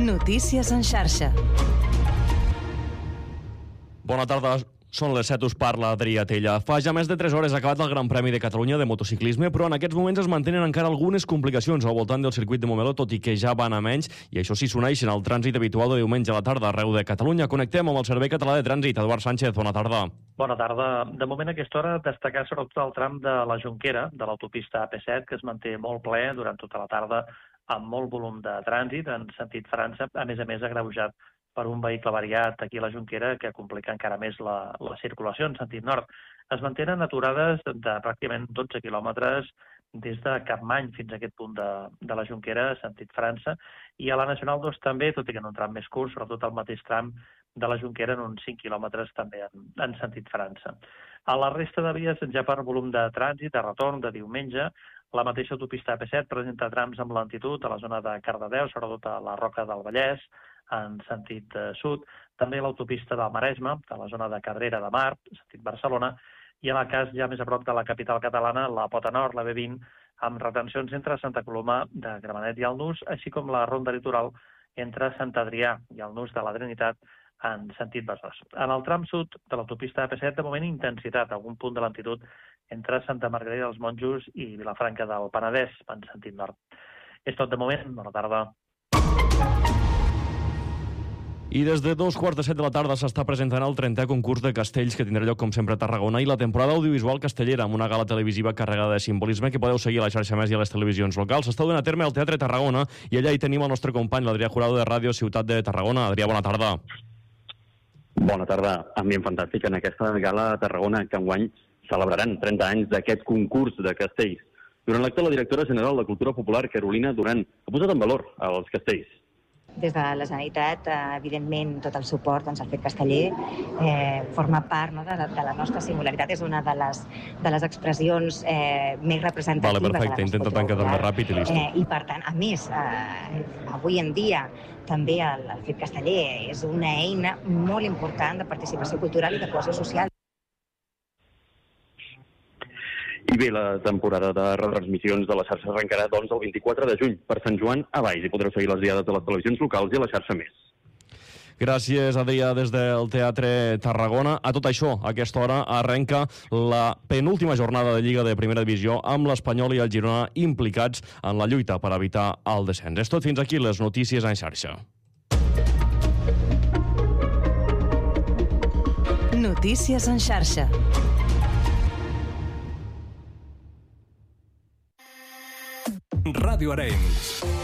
Notícies en xarxa. Bona tarda, són les 7, us parla Adrià Tella. Fa ja més de 3 hores ha acabat el Gran Premi de Catalunya de motociclisme, però en aquests moments es mantenen encara algunes complicacions al voltant del circuit de Montmeló, tot i que ja van a menys, i això sí s'uneixen al trànsit habitual de diumenge a la tarda arreu de Catalunya. Connectem amb el Servei Català de Trànsit. Eduard Sánchez, bona tarda. Bona tarda. De moment a aquesta hora destacar sobretot el tram de la Jonquera, de l'autopista AP7, que es manté molt ple durant tota la tarda, amb molt volum de trànsit en sentit França, a més agreujat per un vehicle variat aquí a la Jonquera que complica encara més la circulació en sentit nord. Es mantenen aturades de pràcticament 12 quilòmetres des de Capmany fins a aquest punt de la Jonquera, sentit França, i a la Nacional 2 també, tot i que en un tram més curt, sobretot el mateix tram de la Jonquera en uns 5 quilòmetres també en sentit França. A la resta de vies, ja per volum de trànsit, de retorn de diumenge, la mateixa autopista AP7 presenta trams amb lentitud a la zona de Cardedeu, sobretot a la Roca del Vallès, en sentit sud, també l'autopista del Maresme, a la zona de Cabrera de Mar, sentit Barcelona, i en el cas ja més a prop de la capital catalana, la Pota Nord, la B20, amb retencions entre Santa Coloma de Gramenet i el Nus, així com la ronda litoral entre Sant Adrià i el Nus de la Trinitat en sentit Besòs. En el tram sud de l'autopista AP7, de moment intensitat, algun punt de lentitud entre Santa Margarida dels Monjos i Vilafranca del Penedès, en sentit nord. És tot de moment. Bona tarda. I des de 2:45 de la tarda s'està presentant el 30è concurs de castells que tindrà lloc, com sempre, a Tarragona i la temporada audiovisual castellera, amb una gala televisiva carregada de simbolisme que podeu seguir a la xarxa Més i a les televisions locals. S'està donant a terme al Teatre Tarragona i allà hi tenim el nostre company, l'Adrià Jurado, de Ràdio Ciutat de Tarragona. Adrià, bona tarda. Bona tarda. Ambient fantàstic en aquesta gala a Tarragona, que enguany celebraran 30 anys d'aquest concurs de castells. Durant l'acte, la directora general de Cultura Popular, Carolina Duran, ha posat en valor els castells. Des de la Generalitat, evidentment, tot el suport al fet casteller forma part de la nostra singularitat. És una de les expressions més representatives. Vale, perfecte. Intenta tancar més ràpid i listo. I, per tant, a més, avui en dia també el fet casteller és una eina molt important de participació cultural i de cohesió social. I bé, la temporada de retransmissions de la xarxa arrencarà doncs el 24 de juny per Sant Joan a Valls i podreu seguir les diades de les televisions locals i a la xarxa Més. Gràcies, Adrià, des del Teatre Tarragona. A tot això, a aquesta hora arrenca la penúltima jornada de Lliga de Primera Divisió amb l'Espanyol i el Girona implicats en la lluita per evitar el descens. És tot, fins aquí les notícies en xarxa. Notícies en xarxa. Ràdio Arenys.